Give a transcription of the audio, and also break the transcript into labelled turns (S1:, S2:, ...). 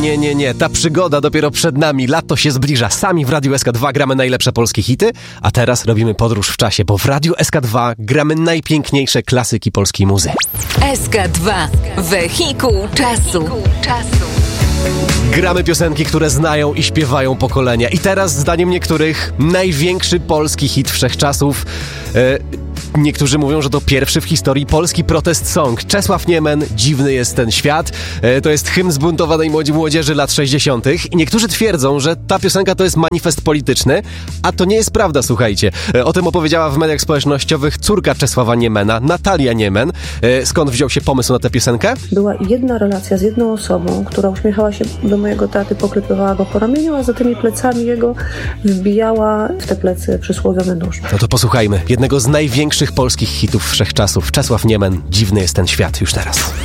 S1: Nie. Ta przygoda dopiero przed nami. Lato się zbliża. Sami w Radiu SK2 gramy najlepsze polskie hity, a teraz robimy podróż w czasie, bo w Radiu SK2 gramy najpiękniejsze klasyki polskiej muzy.
S2: SK2. Wehikuł czasu.
S1: Gramy piosenki, które znają i śpiewają pokolenia. I teraz, zdaniem niektórych, największy polski hit wszechczasów. Niektórzy mówią, że to pierwszy w historii polski protest song. Czesław Niemen, Dziwny jest ten świat. To jest hymn zbuntowanej młodzieży lat 60. I niektórzy twierdzą, że ta piosenka to jest manifest polityczny, a to nie jest prawda, słuchajcie. O tym opowiedziała w mediach społecznościowych córka Czesława Niemena, Natalia Niemen. Skąd wziął się pomysł na tę piosenkę?
S3: Była jedna relacja z jedną osobą, która uśmiechała się do mojego taty, poklepywała go po ramieniu, a za tymi plecami jego wbijała w te plecy przysłowiowy nóż.
S1: No to posłuchajmy jednego z największych polskich hitów wszechczasów. Czesław Niemen, Dziwny jest ten świat, już teraz.